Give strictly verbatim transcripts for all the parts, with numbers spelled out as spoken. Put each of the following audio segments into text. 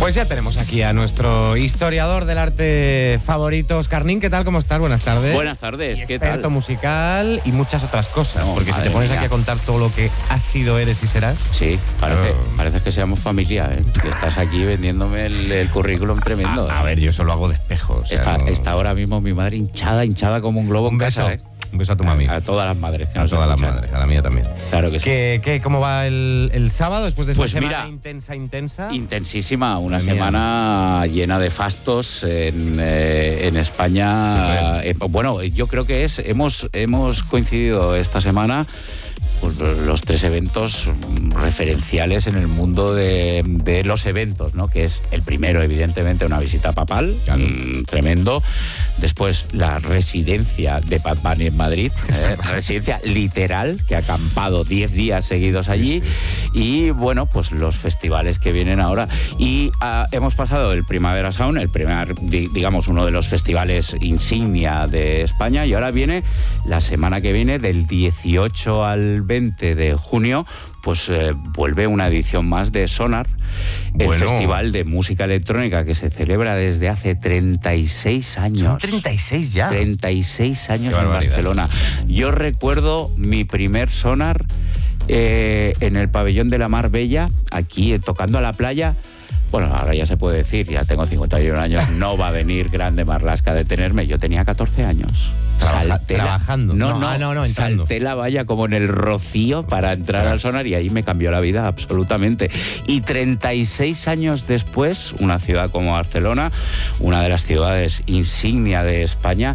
Pues ya tenemos aquí a nuestro historiador del arte favorito, Óscar Nin. ¿Qué tal? ¿Cómo estás? Buenas tardes. Buenas tardes, y ¿qué experto tal? musical y muchas otras cosas. No, porque si te pones mía. aquí a contar todo lo que has sido, eres y serás... Sí, parece, Uh, parece que seamos familia, ¿eh? Que estás aquí vendiéndome el, el currículum tremendo. A, a ver, yo solo hago de espejo. O sea, está, no... está ahora mismo mi madre hinchada, hinchada como un globo Un en beso. casa, ¿eh? Un beso a tu mami. A, a todas las madres que A nos todas las escuchan. madres, a la mía también. Claro que sí. ¿Qué, qué, ¿Cómo va el, el sábado después de esta Pues semana mira, intensa, intensa? Intensísima, una Madre mía. semana llena de fastos en, eh, en España. Sí, Eh, bueno, yo creo que es, hemos, hemos coincidido esta semana pues, los tres eventos referenciales en el mundo de, de los eventos, ¿no? Que es el primero, evidentemente, una visita papal, Claro. mmm, tremendo. Después, la residencia de Bad Bunny en Madrid, eh, residencia literal, que ha acampado diez días seguidos allí. Y bueno, pues los festivales que vienen ahora. Y uh, hemos pasado el Primavera Sound, el primer, di, digamos, uno de los festivales insignia de España. Y ahora viene la semana que viene, del dieciocho al veinte de junio, pues eh, vuelve una edición más de Sonar, el Bueno. festival de música electrónica que se celebra desde hace treinta y seis años. Son treinta y seis ya. treinta y seis años Qué en barbaridad. Barcelona. Yo recuerdo mi primer Sonar eh, en el pabellón de la Mar Bella, aquí eh, tocando a la playa. Bueno, ahora ya se puede decir, ya tengo cincuenta y uno años, no va a venir Grande Marlaska a detenerme. Yo tenía catorce años. Trabaja- Salté la- trabajando. No, No, no, ah, no, no, entrando. salté la valla como en el Rocío para entrar al Sonar y ahí me cambió la vida absolutamente. Y treinta y seis años después, una ciudad como Barcelona, una de las ciudades insignia de España,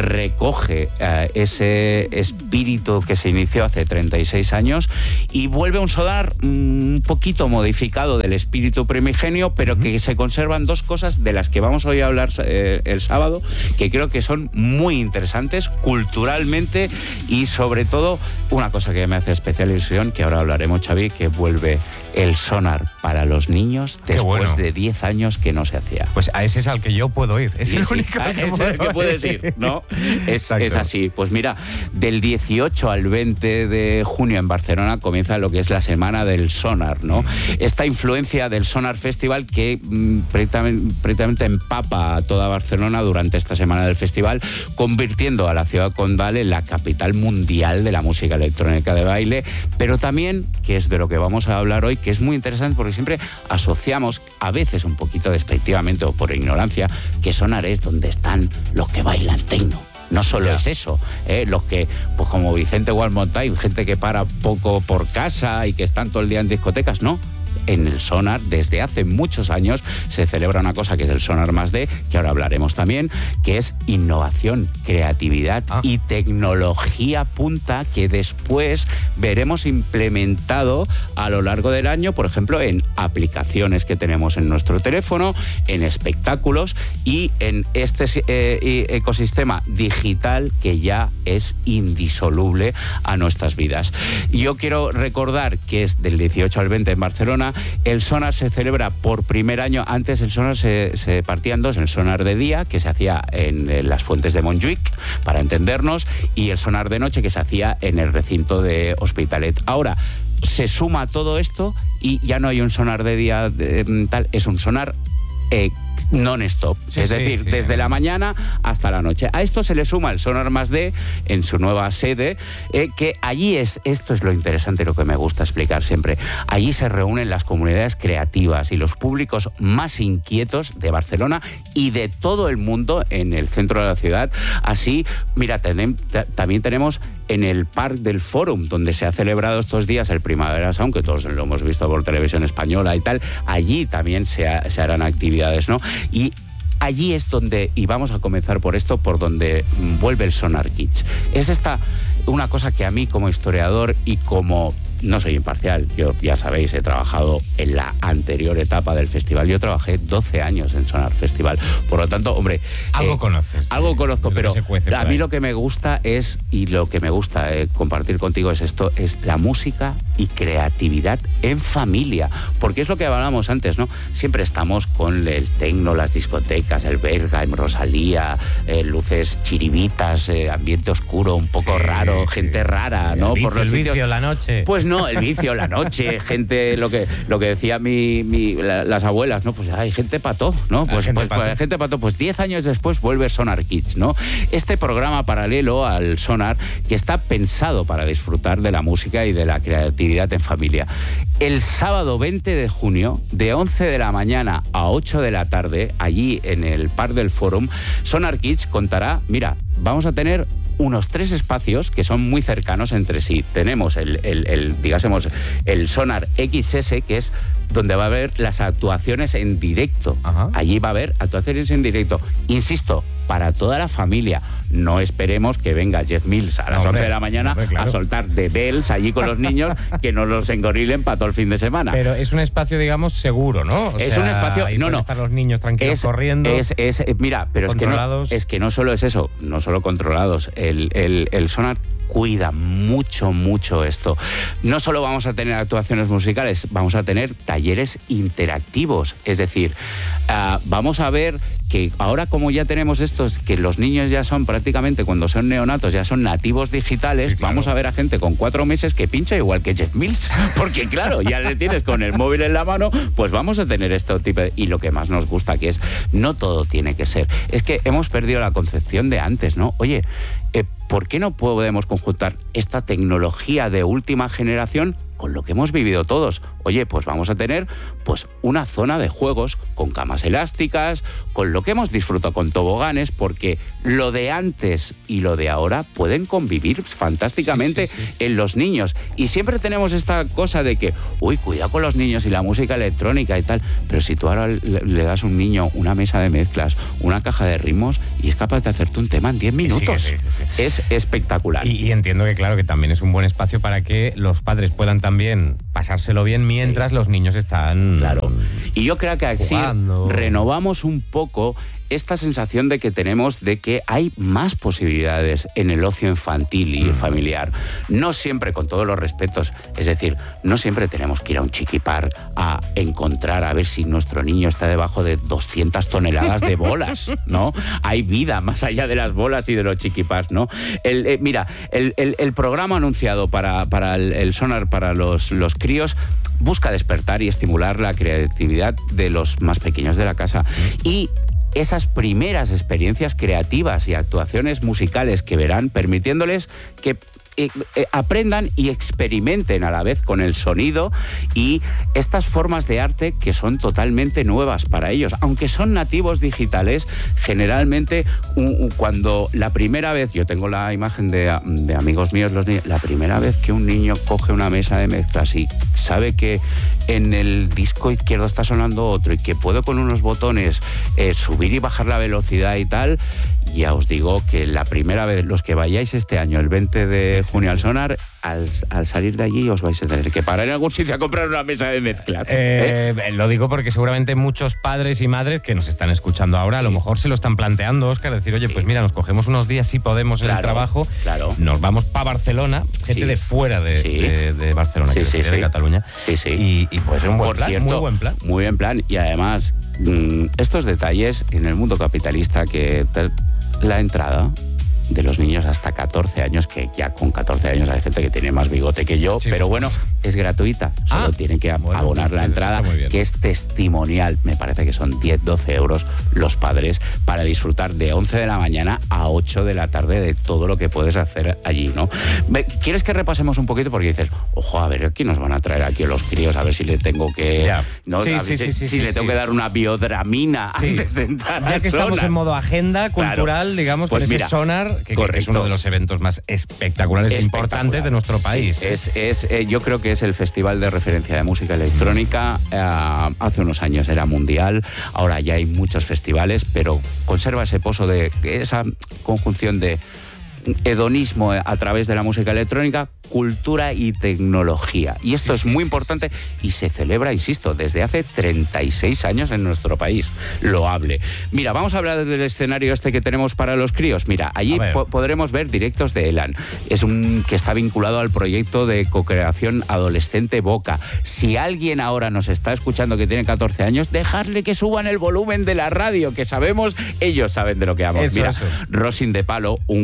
recoge eh, ese espíritu que se inició hace treinta y seis años y vuelve a un Sonar mm, un poquito modificado del espíritu primigenio, pero que se conservan dos cosas de las que vamos hoy a hablar eh, el sábado, que creo que son muy interesantes culturalmente y sobre todo una cosa que me hace especial ilusión, que ahora hablaremos, Xavi, que vuelve el Sonar para los niños Qué después bueno. de diez años que no se hacía. Pues a ese es al que yo puedo ir. Es Sí, el sí. único Ah, al que es puedo el que puedes ir. ir, ¿no? Es, Exacto. es así. Pues mira, del dieciocho al veinte de junio en Barcelona comienza lo que es la Semana del Sonar, ¿no? Esta influencia del Sonar Festival que mmm, prácticamente, prácticamente empapa a toda Barcelona durante esta semana del festival, convirtiendo a la ciudad condal en la capital mundial de la música electrónica de baile, pero también, que es de lo que vamos a hablar hoy, que es muy interesante porque siempre asociamos, a veces un poquito despectivamente o por ignorancia, que Sonar es donde están los que bailan techno. No solo Ya. es eso, ¿eh? Los que, pues como Vicente Walmontay, gente que para poco por casa y que están todo el día en discotecas, no. En el Sonar, desde hace muchos años, se celebra una cosa que es el Sonar Más D, que ahora hablaremos también, que es innovación, creatividad Ah. y tecnología punta que después veremos implementado a lo largo del año, por ejemplo, en aplicaciones que tenemos en nuestro teléfono, en espectáculos y en este eh, ecosistema digital que ya es indisoluble a nuestras vidas. Yo quiero recordar que es del dieciocho al veinte en Barcelona. El Sonar se celebra por primer año. Antes el Sonar se, se partía en dos, el Sonar de día, que se hacía en, en las Fuentes de Montjuïc, para entendernos, y el Sonar de noche, que se hacía en el recinto de Hospitalet. Ahora se suma todo esto y ya no hay un Sonar de día de, tal, es un Sonar eh, non-stop, Sí, es sí, decir, sí. desde la mañana hasta la noche. A esto se le suma el Sonar Más D en su nueva sede, eh, que allí es, esto es lo interesante, lo que me gusta explicar siempre, allí se reúnen las comunidades creativas y los públicos más inquietos de Barcelona y de todo el mundo en el centro de la ciudad. Así, mira, tenem, ta, también tenemos en el Parc del Fórum, donde se ha celebrado estos días el Primavera Sound, que todos lo hemos visto por televisión española y tal, allí también se, ha, se harán actividades, ¿no? Y allí es donde, y vamos a comenzar por esto, por donde vuelve el Sonar Kids. Es esta una cosa que a mí como historiador y como... No soy imparcial, yo ya sabéis, he trabajado en la anterior etapa del festival. Yo trabajé doce años en Sonar Festival. Por lo tanto, hombre... Algo eh, conoces. Algo de, conozco, de pero que se cuece a por mí ahí. lo que me gusta es, y lo que me gusta eh, compartir contigo es esto, es la música y creatividad en familia. Porque es lo que hablábamos antes, ¿no? Siempre estamos con el tecno, las discotecas, el Berghain, Rosalía, eh, luces chiribitas, eh, ambiente oscuro, un poco Sí, raro, sí. gente rara, El ¿no? vicio, por los el sitios. vicio, la noche. Pues No, el vicio, la noche, gente, lo que lo que decía mi, mi la, las abuelas, ¿no? Pues hay gente pató, ¿no? Pues gente pues, pató. pues gente pató, pues diez años después vuelve Sonar Kids, ¿no? Este programa paralelo al Sonar que está pensado para disfrutar de la música y de la creatividad en familia. El sábado veinte de junio, de once de la mañana a ocho de la tarde, allí en el Parc del Fórum, Sonar Kids contará, mira, vamos a tener unos tres espacios que son muy cercanos entre sí. Tenemos el, el, el digásemos, el Sonar X S, que es donde va a haber las actuaciones en directo. Ajá. Allí va a haber actuaciones en directo. Insisto, para toda la familia. No esperemos que venga Jeff Mills a las hombre, once de la mañana hombre, claro. a soltar The Bells allí con los niños, que nos los engorilen para todo el fin de semana. Pero es un espacio, digamos, seguro, ¿no? O Es sea, un espacio- ahí no, pueden no. estar los niños tranquilos Es- corriendo. Es, es, eh, mira, pero es que, no, Controlados. es que no solo es eso, no solo controlados. El, el, el Sonar cuida mucho, mucho esto. No solo vamos a tener actuaciones musicales, vamos a tener talleres interactivos. Es decir, uh, vamos a ver que ahora como ya tenemos estos, que los niños ya son prácticamente, cuando son neonatos, ya son nativos digitales, Sí, claro. vamos a ver a gente con cuatro meses que pincha igual que Jeff Mills. Porque claro, ya le tienes con el móvil en la mano, pues vamos a tener este tipo de... Y lo que más nos gusta, que es, no todo tiene que ser. Es que hemos perdido la concepción de antes, ¿no? Oye, eh, ¿por qué no podemos conjuntar esta tecnología de última generación con lo que hemos vivido todos? Oye, pues vamos a tener pues una zona de juegos con camas elásticas, con lo que hemos disfrutado con toboganes, porque lo de antes y lo de ahora pueden convivir fantásticamente Sí, sí, sí. en los niños. Y siempre tenemos esta cosa de que, uy, cuidado con los niños y la música electrónica y tal, pero si tú ahora le, le das a un niño una mesa de mezclas, una caja de ritmos y es capaz de hacerte un tema en diez sí, minutos. sí, sí, sí. Es espectacular. Y, y entiendo que, claro, que también es un buen espacio para que los padres puedan también pasárselo bien mientras Sí. los niños están... Claro. Y yo creo que así Jugando. renovamos un poco esta sensación de que tenemos de que hay más posibilidades en el ocio infantil y Mm. familiar. No siempre, con todos los respetos, es decir, no siempre tenemos que ir a un chiquipar a encontrar a ver si nuestro niño está debajo de doscientas toneladas de bolas, ¿no? Hay vida más allá de las bolas y de los chiquipars, ¿no? El, eh, mira, el, el- el programa anunciado para, para el, el Sonar para los, los críos busca despertar y estimular la creatividad de los más pequeños de la casa. Y esas primeras experiencias creativas y actuaciones musicales que verán, permitiéndoles que eh, eh, aprendan y experimenten a la vez con el sonido y estas formas de arte que son totalmente nuevas para ellos. Aunque son nativos digitales, generalmente un- un- cuando la primera vez, yo tengo la imagen de, de amigos míos, los niños, la primera vez que un niño coge una mesa de mezclas y sabe que en el disco izquierdo está sonando otro y que puedo con unos botones eh, subir y bajar la velocidad y tal, ya os digo que la primera vez, los que vayáis este año, el veinte de junio al Sonar, al, al salir de allí os vais a tener que parar en algún sitio a comprar una mesa de mezclas. ¿eh? Eh, Lo digo porque seguramente muchos padres y madres que nos están escuchando ahora a lo mejor se lo están planteando, Óscar, decir, oye, pues mira, nos cogemos unos días si podemos en el Claro, trabajo, claro. nos vamos para Barcelona, gente Sí. de fuera de, Sí. de- de Barcelona, Sí, quiero sí, decir, de sí. Cataluña, Sí, sí. y, y puede ser un buen Por plan, cierto, muy buen plan. Muy buen plan. Y además, mmm, estos detalles en el mundo capitalista, que te- la entrada de los niños hasta catorce años, que ya con catorce años hay gente que tiene más bigote que yo, Sí, pero por bueno, supuesto. es gratuita. Solo Ah, tienen que bueno, abonar la eso entrada, está muy bien. que es testimonial. Me parece que son diez, doce euros los padres para disfrutar de once de la mañana a ocho de la tarde de todo lo que puedes hacer allí, ¿no? Ve- ¿Quieres que repasemos un poquito? Porque dices, ojo, a ver, ¿qué nos van a traer aquí a los críos? A ver si le tengo que... Ya. ¿no? Sí, A sí, ver sí, si, sí, si sí, le tengo sí. que dar una biodramina Sí. antes de entrar Ya al que estamos Sonar. en modo agenda cultural, Claro. digamos, Pues con ese mira, Sonar, que, que es correcto. uno de los eventos más espectaculares e Espectacular. importantes de nuestro país. Sí, es, es, eh, yo creo que es el festival de referencia de música electrónica. Eh, hace unos años era mundial, ahora ya hay muchos festivales, pero conserva ese pozo de esa conjunción de hedonismo a través de la música electrónica, cultura y tecnología. Y esto Sí, es sí, muy sí, importante y se celebra, insisto, desde hace treinta y seis años en nuestro país. Loable. Mira, vamos a hablar del escenario este que tenemos para los críos. Mira, allí A ver. po- podremos ver directos de Elan. Es un que está vinculado al proyecto de co-creación adolescente Boca. Si alguien ahora nos está escuchando que tiene catorce años, dejarle que suban el volumen de la radio, que sabemos, ellos saben de lo que vamos. Eso, Mira, eso. Rosin de Palo, un grupo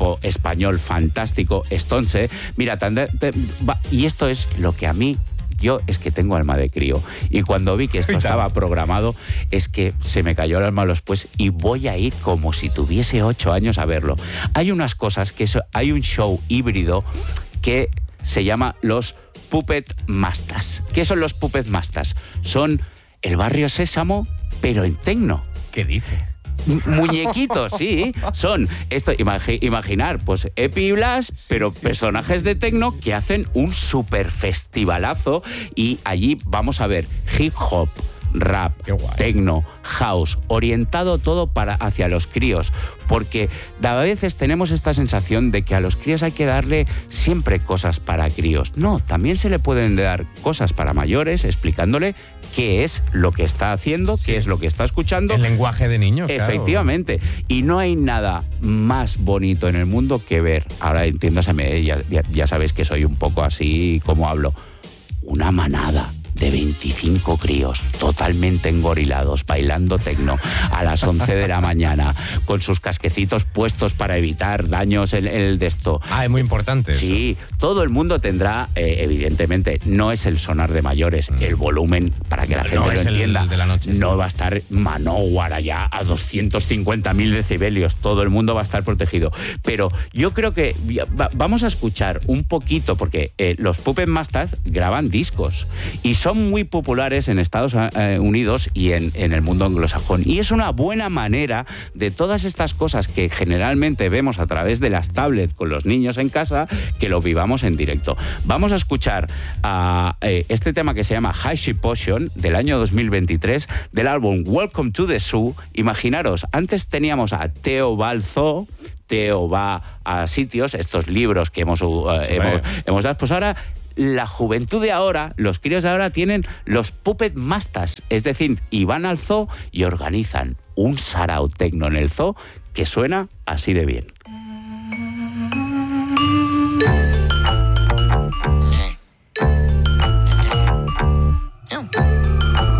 grupo español fantástico, Stonce. Mira, tan de, te, va, y esto es lo que a mí... Yo es que tengo alma de crío y cuando vi que esto estaba programado es que se me cayó el alma a los pies y voy a ir como si tuviese ocho años a verlo. Hay unas cosas que es, hay un show híbrido que se llama los Puppet Masters. ¿Qué son los Puppet Masters? Son el Barrio Sésamo pero en tecno. ¿Qué dices? Muñequitos, sí, son esto, imagi, imaginar, pues Epi y Blas, pero sí, sí, personajes de tecno que hacen un super festivalazo y allí vamos a ver hip hop, rap, tecno, house, orientado todo para hacia los críos, porque a veces tenemos esta sensación de que a los críos hay que darle siempre cosas para críos. No, también se le pueden dar cosas para mayores, explicándole qué es lo que está haciendo, sí, qué es lo que está escuchando. El lenguaje de niños, efectivamente. Claro. Y no hay nada más bonito en el mundo que ver, ahora entiéndaseme, ya, ya, ya sabéis que soy un poco así como hablo, una manada de veinticinco críos totalmente engorilados, bailando tecno a las once de la mañana, con sus casquecitos puestos para evitar daños en el de esto. Ah, es muy importante. Sí, eso. Todo el mundo tendrá, eh, evidentemente, no es el sonar de mayores, mm. el volumen, para que la gente no lo es entienda, el de la noche, no sí. va a estar Manowar allá a doscientos cincuenta mil decibelios, todo el mundo va a estar protegido. Pero yo creo que va, vamos a escuchar un poquito, porque eh, los Puppet Masters graban discos y son muy populares en Estados Unidos y en, en el mundo anglosajón. Y es una buena manera de todas estas cosas que generalmente vemos a través de las tablets con los niños en casa, que lo vivamos en directo. Vamos a escuchar a, eh, este tema que se llama High Ship Potion del año dos mil veintitrés del álbum Welcome to the Zoo. Imaginaros, antes teníamos a Teo Balzo, Teo va a sitios, estos libros que hemos, uh, hemos, hemos dado, pues ahora la juventud de ahora, los críos de ahora tienen los Puppet Masters, es decir, y van al zoo y organizan un sarao tecno en el zoo que suena así de bien.